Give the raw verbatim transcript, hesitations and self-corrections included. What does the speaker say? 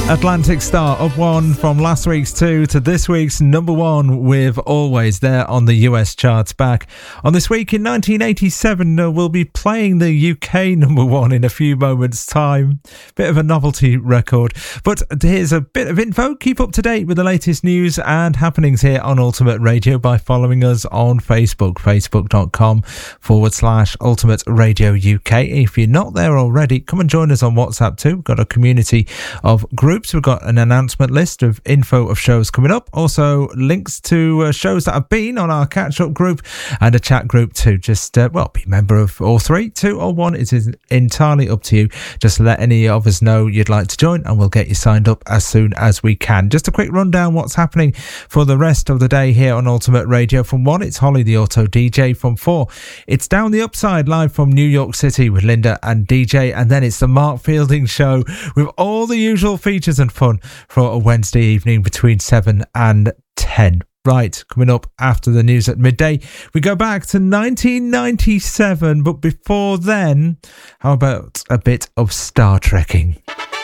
Atlantic Star up one from last week's two to this week's number one with Always there on the U S charts. Back on This Week in nineteen eighty-seven, uh, we'll be playing the U K number one in a few moments' time. Bit of a novelty record. But here's a bit of info. Keep up to date with the latest news and happenings here on Ultimate Radio by following us on Facebook, facebook.com forward slash Ultimate Radio U K. If you're not there already, come and join us on WhatsApp too. We've got a community of groups. We've got an announcement list of info of shows coming up, also links to uh, shows that have been on our catch-up group and a chat group too. Just, uh, well, be a member of all three, two or one. It is entirely up to you. Just let any of us know you'd like to join and we'll get you signed up as soon as we can. Just a quick rundown what's happening for the rest of the day here on Ultimate Radio. From one, it's Holly the Auto D J. From four, it's Down the Upside live from New York City with Linda and D J. And then it's the Mark Fielding Show with all the usual features and fun for a Wednesday evening between seven and ten. Right, coming up after the news at midday, we go back to nineteen ninety-seven, but before then, how about a bit of Star Trekking?